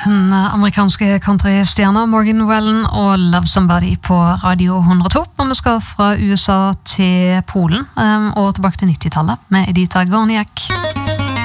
Den amerikanske countrystjerna Morgan Wallen og Love Somebody på Radio 102. Og vi skal fra USA til Polen og tilbake til 90-tallet med Edita Gorniak.